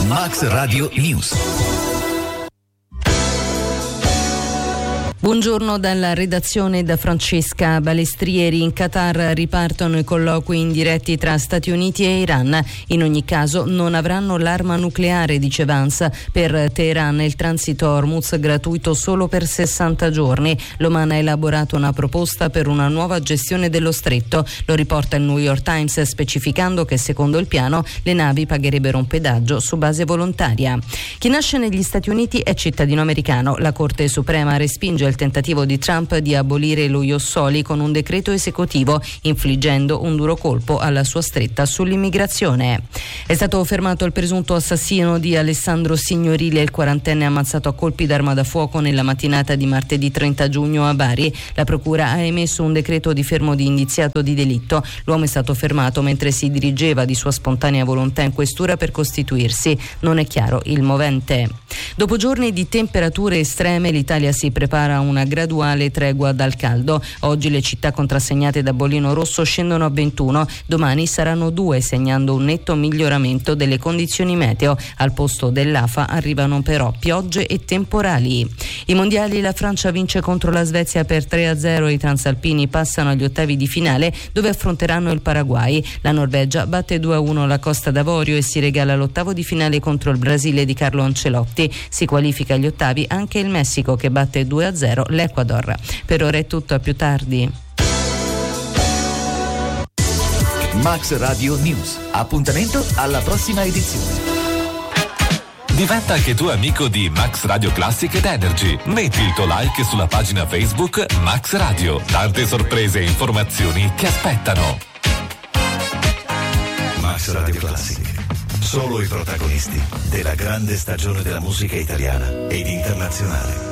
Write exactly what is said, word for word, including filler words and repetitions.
Max Radio News. Buongiorno dalla redazione da Francesca Balestrieri. In Qatar ripartono i colloqui indiretti tra Stati Uniti e Iran. In ogni caso non avranno l'arma nucleare, dice Vance. Per Teheran il transito Hormuz gratuito solo per sessanta giorni. L'Oman ha elaborato una proposta per una nuova gestione dello stretto. Lo riporta il New York Times, specificando che secondo il piano le navi pagherebbero un pedaggio su base volontaria. Chi nasce negli Stati Uniti è cittadino americano. La Corte Suprema respinge il tentativo di Trump di abolire lo Ius Soli con un decreto esecutivo, infliggendo un duro colpo alla sua stretta sull'immigrazione. È stato fermato il presunto assassino di Alessandro Signorile, il quarantenne ammazzato a colpi d'arma da fuoco nella mattinata di martedì trenta giugno a Bari. La procura ha emesso un decreto di fermo di indiziato di delitto. L'uomo è stato fermato mentre si dirigeva di sua spontanea volontà in questura per costituirsi. Non è chiaro il movente. Dopo giorni di temperature estreme, l'Italia si prepara a una graduale tregua dal caldo. Oggi le città contrassegnate da bollino rosso scendono a ventuno, domani saranno due, segnando un netto miglioramento delle condizioni meteo. Al posto dell'A F A arrivano però piogge e temporali. I mondiali: la Francia vince contro la Svezia per tre a zero, i transalpini passano agli ottavi di finale dove affronteranno il Paraguay. La Norvegia batte due a uno la Costa d'Avorio e si regala l'ottavo di finale contro il Brasile di Carlo Ancelotti. Si qualifica agli ottavi anche il Messico, che batte due a zero l'Ecuador. Per ora è tutto, a più tardi. Max Radio News. Appuntamento alla prossima edizione. Diventa anche tu amico di Max Radio Classic ed Energy. Metti il tuo like sulla pagina Facebook Max Radio. Tante sorprese e informazioni ti aspettano. Max Radio Classic. Solo i protagonisti della grande stagione della musica italiana ed internazionale.